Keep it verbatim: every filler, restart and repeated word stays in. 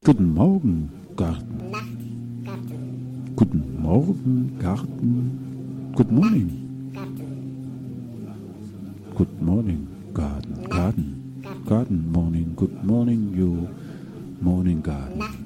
Guten Morgen, Garten. Nachtgarten. Guten Morgen, Garten. Good morning. Garten. Good morning, Garden. Garden. Garden morning. Good morning, you. Morning, Garden. Nacht.